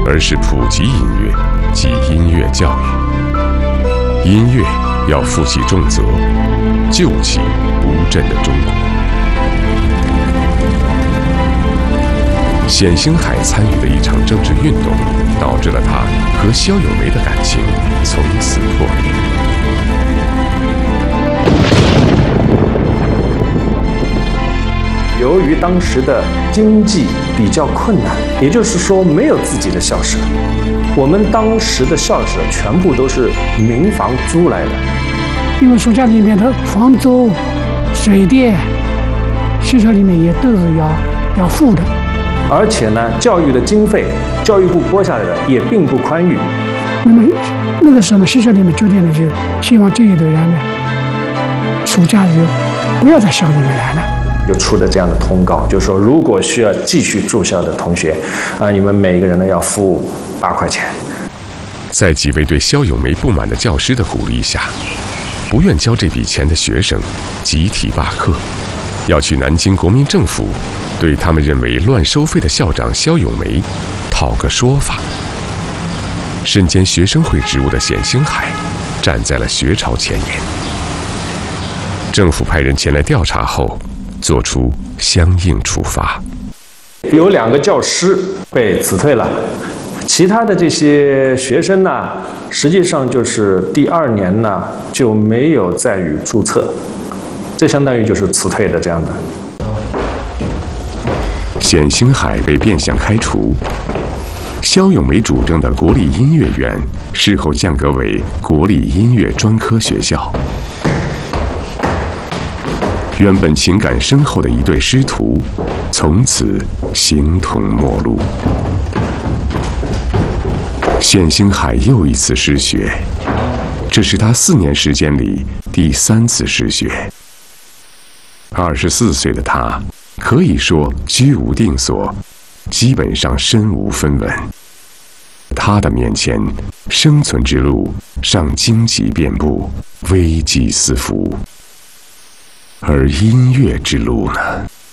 而是普及音乐及音乐教育。音乐要负起重责，救起不振的中国。冼星海参与的一场政治运动，导致了他和萧友梅的感情从此破裂。 由于当时的经济比较困难，也就是说没有自己的校舍，我们当时的校舍全部都是民房租来的。 因为暑假里面的房租、水电，学校里面也都是要付的。 而且呢，教育的经费，教育部拨下来的也并不宽裕。 那么那个时候呢，学校里面决定的就是希望这一堆人呢，暑假就不要在校里面来了。 就出了这样的通告，就是说，如果需要继续住校的同学，你们每个人呢要付8块钱。 在几位对萧友梅不满的教师的鼓励下，不愿交这笔钱的学生集体罢课，要去南京国民政府对他们认为乱收费的校长萧友梅讨个说法。身兼学生会职务的冼星海站在了学潮前沿。政府派人前来调查后，做出相应处罚。 有2个教师被辞退了，其他的这些学生呢，实际上就是第2年呢就没有再予注册，这相当于就是辞退的这样的。 冼星海被变相开除，萧友梅主政的国立音乐院事后降格为国立音乐专科学校。原本情感深厚的一对师徒，从此形同陌路。冼星海又一次失学，这是他4年时间里第3次失学。24岁的他，可以说居无定所，基本上身无分文。他的面前，生存之路尚荆棘遍布，危机四伏。而音乐之路呢？